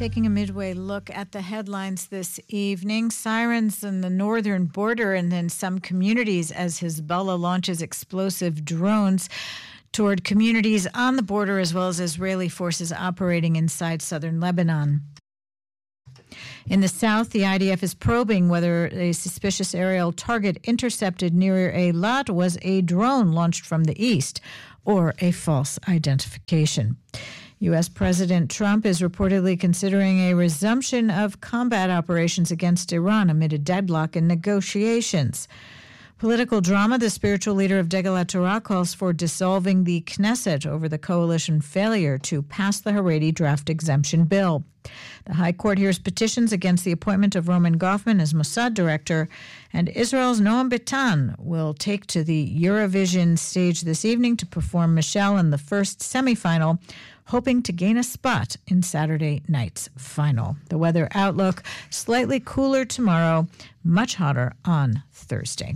Taking a midway look at the headlines this evening, sirens in the northern border and then some communities as Hezbollah launches explosive drones toward communities on the border as well as Israeli forces operating inside southern Lebanon. In the south, the IDF is probing whether a suspicious aerial target intercepted near Eilat was a drone launched from the east or a false identification. U.S. President Trump is reportedly considering a resumption of combat operations against Iran amid a deadlock in negotiations. Political drama, the spiritual leader of Degel HaTorah calls for dissolving the Knesset over the coalition failure to pass the Haredi draft exemption bill. The High Court hears petitions against the appointment of Roman Goffman as Mossad director, and Israel's Noam Bitan will take to the Eurovision stage this evening to perform Michelle in the first semifinal, hoping to gain a spot in Saturday night's final. The weather outlook, slightly cooler tomorrow, much hotter on Thursday.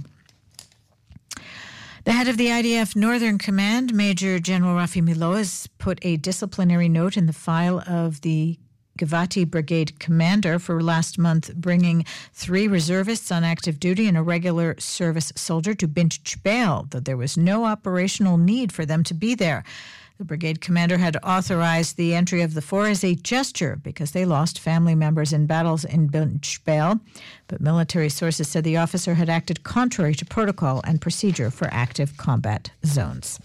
The head of the IDF Northern Command, Major General Rafi Milo, has put a disciplinary note in the file of the Givati Brigade commander for last month bringing 3 reservists on active duty and a regular service soldier to Bint Jbeil, though there was no operational need for them to be there. The brigade commander had authorized the entry of the 4 as a gesture because they lost family members in battles in Bint Jbeil, but military sources said the officer had acted contrary to protocol and procedure for active combat zones.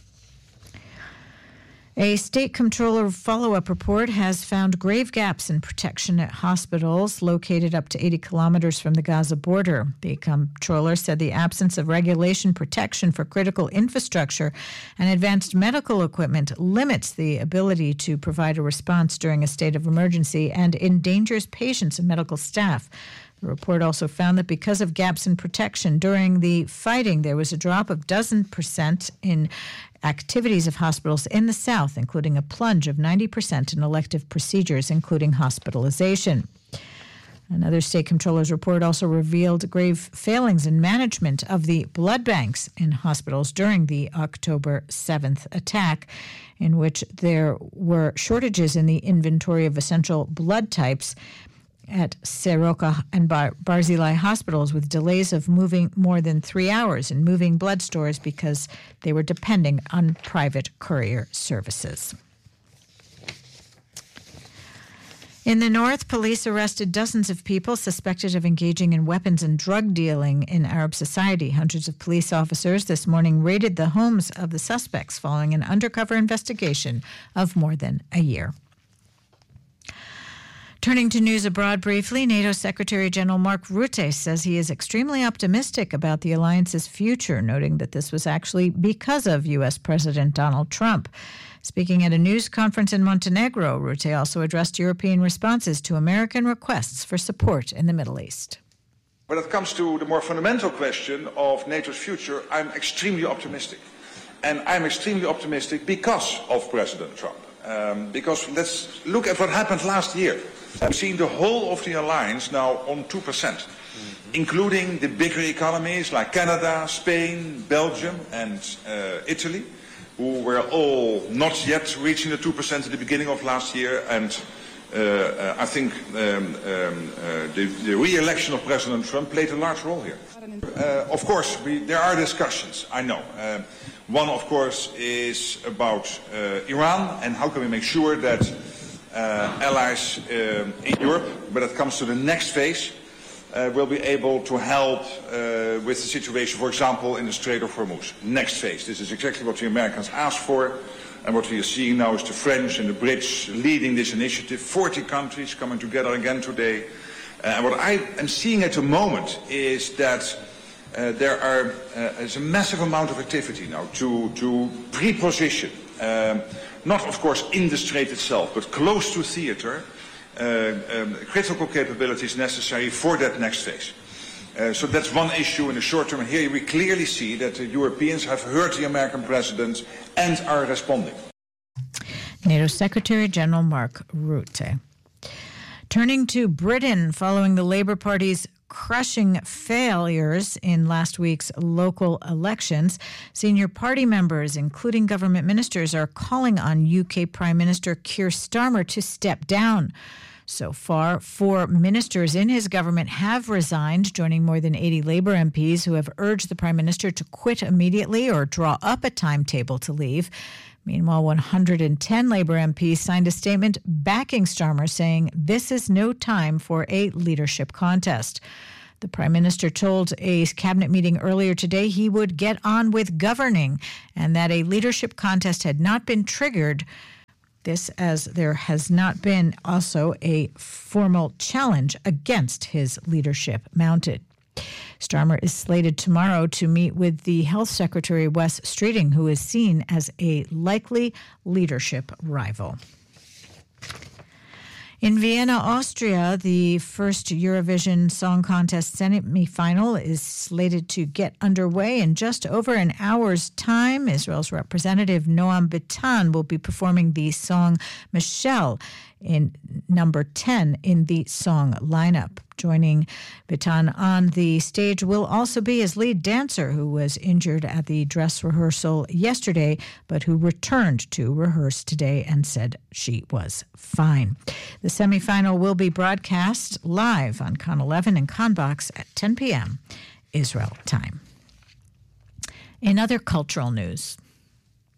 A state comptroller follow-up report has found grave gaps in protection at hospitals located up to 80 kilometers from the Gaza border. The comptroller said the absence of regulation protection for critical infrastructure and advanced medical equipment limits the ability to provide a response during a state of emergency and endangers patients and medical staff. The report also found that because of gaps in protection during the fighting, there was a drop of 12% in activities of hospitals in the south, including a plunge of 90% in elective procedures, including hospitalization. Another state comptroller's report also revealed grave failings in management of the blood banks in hospitals during the October 7th attack, in which there were shortages in the inventory of essential blood types at Soroka and Barzilai hospitals, with delays of moving more than 3 hours in moving blood stores because they were depending on private courier services. In the north, police arrested dozens of people suspected of engaging in weapons and drug dealing in Arab society. Hundreds of police officers this morning raided the homes of the suspects following an undercover investigation of more than a year. Turning to news abroad briefly, NATO Secretary General Mark Rutte says he is extremely optimistic about the alliance's future, noting that this was actually because of U.S. President Donald Trump. Speaking at a news conference in Montenegro, Rutte also addressed European responses to American requests for support in the Middle East. When it comes to the more fundamental question of NATO's future, I'm extremely optimistic. And I'm extremely optimistic because of President Trump. Because let's look at what happened last year. We've seen the whole of the alliance now on 2%, including the bigger economies like Canada, Spain, Belgium, and Italy, who were all not yet reaching the 2% at the beginning of last year. And I think the re-election of President Trump played a large role here. Of course, there are discussions, I know. One, of course, is about Iran and how can we make sure that allies in Europe, when it comes to the next phase, will be able to help with the situation, for example, in the Strait of Hormuz. Next phase. This is exactly what the Americans asked for, and what we are seeing now is the French and the Brits leading this initiative. 40 countries coming together again today. And what I am seeing at the moment is that there is a massive amount of activity now to pre-position, not of course in the strait itself, but close to theater, critical capabilities necessary for that next phase. So that's one issue in the short term. And here we clearly see that the Europeans have heard the American president and are responding. NATO Secretary General Mark Rutte. Turning to Britain, following the Labour Party's crushing failures in last week's local elections, senior party members, including government ministers, are calling on UK Prime Minister Keir Starmer to step down. So far, 4 ministers in his government have resigned, joining more than 80 Labour MPs who have urged the Prime Minister to quit immediately or draw up a timetable to leave. Meanwhile, 110 Labour MPs signed a statement backing Starmer, saying this is no time for a leadership contest. The Prime Minister told a cabinet meeting earlier today he would get on with governing and that a leadership contest had not been triggered. This as there has not been also a formal challenge against his leadership mounted. Starmer is slated tomorrow to meet with the Health Secretary, Wes Streeting, who is seen as a likely leadership rival. In Vienna, Austria, the first Eurovision Song Contest semi-final is slated to get underway in just over an hour's time. Israel's representative Noam Bitan will be performing the song Michelle in number 10 in the song lineup. Joining Bitan on the stage will also be his lead dancer, who was injured at the dress rehearsal yesterday, but who returned to rehearse today and said she was fine. The semifinal will be broadcast live on Con 11 and Conbox at 10 p.m. Israel time. In other cultural news,